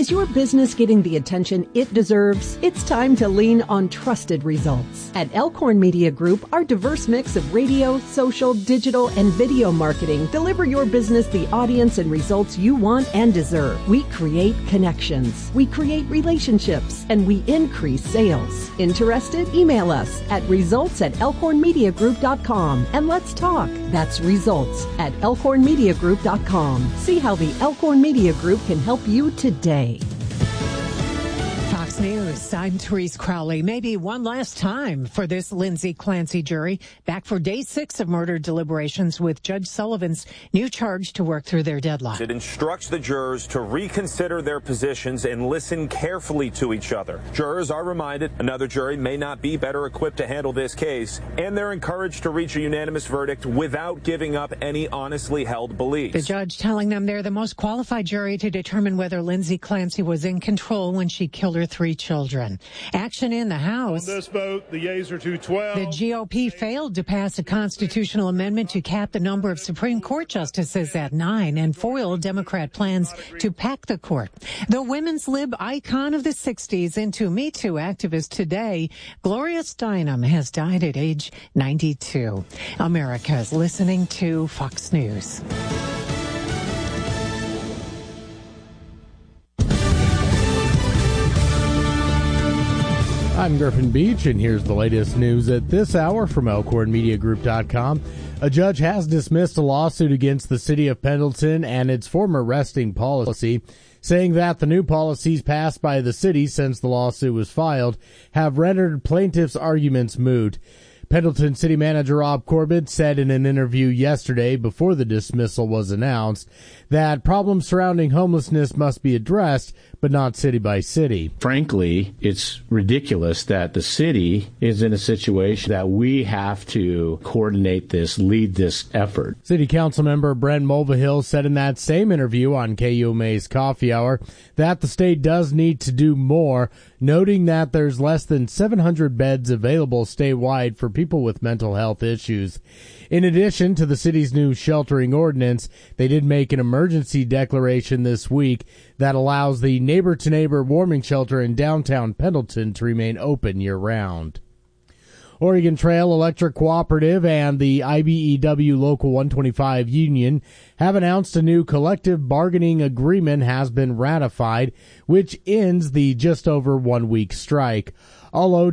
Is your business getting the attention it deserves? It's time to lean on trusted results. At Elkhorn Media Group, our diverse mix of radio, social, digital, and video marketing deliver your business the audience and results you want and deserve. We create connections, we create relationships, and we increase sales. Interested? Email us at results@elkhornmediagroup.com and let's talk. That's results@elkhornmediagroup.com. See how the Elkhorn Media Group can help you today. Fox News, I'm Therese Crowley. Maybe one last time for this Lindsay Clancy jury. Back for day 6 of murder deliberations with Judge Sullivan's new charge to work through their deadline. It instructs the jurors to reconsider their positions and listen carefully to each other. Jurors are reminded another jury may not be better equipped to handle this case, and they're encouraged to reach a unanimous verdict without giving up any honestly held beliefs. The judge telling them they're the most qualified jury to determine whether Lindsay Clancy was in control when she killed her 3 children. Action in the House. On this vote, the yeas are 212. The GOP failed to pass a constitutional amendment to cap the number of Supreme Court justices at 9 and foiled Democrat plans to pack the court. The women's lib icon of the 60s into Me Too activist today, Gloria Steinem, has died at age 92. America is listening to Fox News. I'm Griffin Beach, and here's the latest news at this hour from ElkhornMediaGroup.com. A judge has dismissed a lawsuit against the city of Pendleton and its former resting policy, saying that the new policies passed by the city since the lawsuit was filed have rendered plaintiffs' arguments moot. Pendleton City Manager Rob Corbett said in an interview yesterday before the dismissal was announced that problems surrounding homelessness must be addressed, but not city by city. Frankly, it's ridiculous that the city is in a situation that we have to coordinate this, lead this effort. City Council member Brent Mulvihill said in that same interview on KUMA's Coffee Hour that the state does need to do more, noting that there's less than 700 beds available statewide for people with mental health issues. In addition to the city's new sheltering ordinance, they did make an emergency declaration this week that allows the neighbor-to-neighbor warming shelter in downtown Pendleton to remain open year-round. Oregon Trail Electric Cooperative and the IBEW Local 125 Union have announced a new collective bargaining agreement has been ratified, which ends the just over 1 week strike. Although